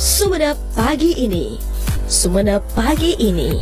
Sumenep Pagi Ini. Sumenep Pagi Ini.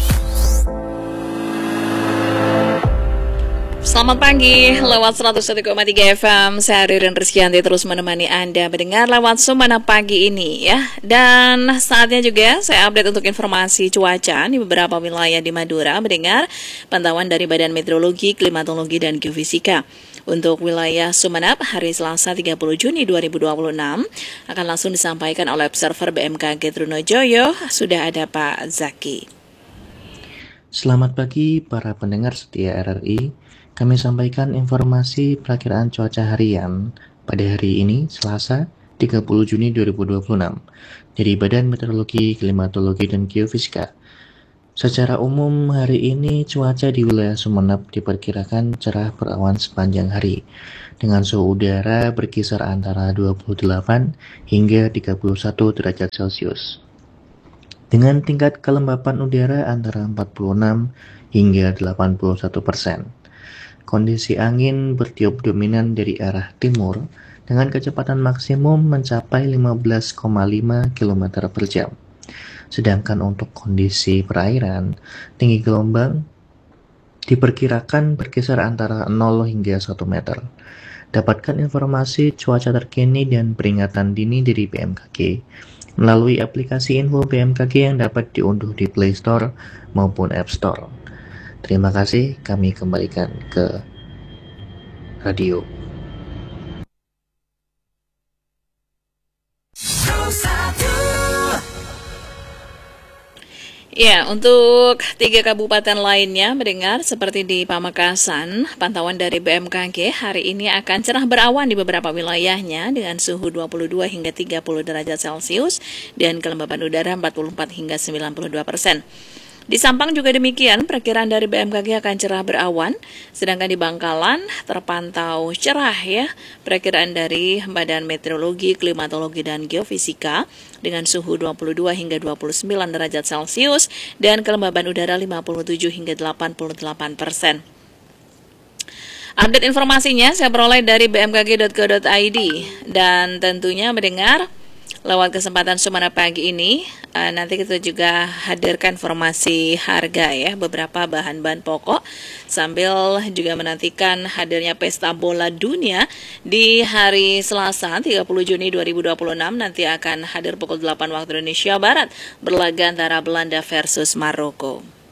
Selamat pagi, lewat 101,3 FM, saya Ririn Rizkyanti terus menemani Anda mendengar lewat Sumenep Pagi Ini ya. Dan saatnya juga saya update untuk informasi cuaca di beberapa wilayah di Madura mendengar pantauan dari Badan Meteorologi, Klimatologi, dan Geofisika. Untuk wilayah Sumenep, hari Selasa 30 Juni 2026 akan langsung disampaikan oleh observer BMKG Trunojoyo. Sudah ada Pak Zaki. Selamat pagi para pendengar setia RRI. Kami sampaikan informasi perakiraan cuaca harian pada hari ini, Selasa 30 Juni 2026, dari Badan Meteorologi, Klimatologi, dan Geofisika. Secara umum, hari ini cuaca di wilayah Sumenep diperkirakan cerah berawan sepanjang hari, dengan suhu udara berkisar antara 28 hingga 31 derajat Celcius. Dengan tingkat kelembapan udara antara 46 hingga 81%. Kondisi angin bertiup dominan dari arah timur dengan kecepatan maksimum mencapai 15,5 km per jam. Sedangkan untuk kondisi perairan, tinggi gelombang diperkirakan berkisar antara 0 hingga 1 meter. Dapatkan informasi cuaca terkini dan peringatan dini dari BMKG melalui aplikasi info BMKG yang dapat diunduh di Play Store maupun App Store. Terima kasih, kami kembalikan ke radio. Ya, untuk 3 kabupaten lainnya mendengar seperti di Pamekasan, pantauan dari BMKG hari ini akan cerah berawan di beberapa wilayahnya dengan suhu 22 hingga 30 derajat Celcius dan kelembapan udara 44 hingga 92%. Di Sampang juga demikian, perkiraan dari BMKG akan cerah berawan, sedangkan di Bangkalan terpantau cerah ya, perkiraan dari Badan Meteorologi, Klimatologi, dan Geofisika dengan suhu 22 hingga 29 derajat Celcius dan kelembaban udara 57 hingga 88%. Update informasinya saya peroleh dari bmkg.co.id dan tentunya mendengar lewat kesempatan Sumenep Pagi ini, nanti kita juga hadirkan informasi harga ya, beberapa bahan-bahan pokok, sambil juga menantikan hadirnya Pesta Bola Dunia di hari Selasa 30 Juni 2026, nanti akan hadir pukul 8 waktu Indonesia Barat, berlaga antara Belanda versus Maroko.